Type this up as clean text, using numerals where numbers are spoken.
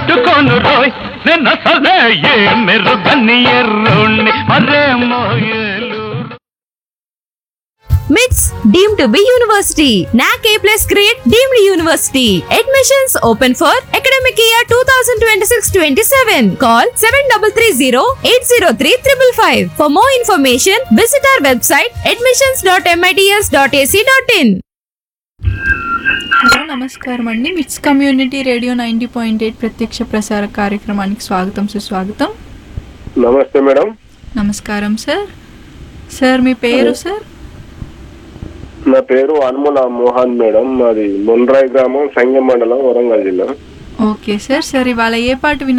పెట్టుకోను రోయ్ నిన్న సలే ఏ మెరుగని ఎర్రుణ్ణి మరేమో ఏలు. MITS deemed to be university. NAC A+ grade deemed university. Admissions open for academic year 2026-27. Call 7330-803-555. For more information, visit our website admissions.mits.ac.in. Hello నమస్కారం అండి. మిట్స్ community radio 90.8 ప్రత్యక్ష ప్రసార కార్యక్రమానికి స్వాగతం సుస్వాగతం. నమస్తే మేడం. నమస్కారం సార్. సార్ మీ పేరు సార్? నా పేరు అనుముల మోహన్ మేడం. మాది మున్రాయ్ గ్రామం, సంగం మండలం, వరంగల్ జిల్లా. Okay sir. సార్ ఇవాళ ఏ పాట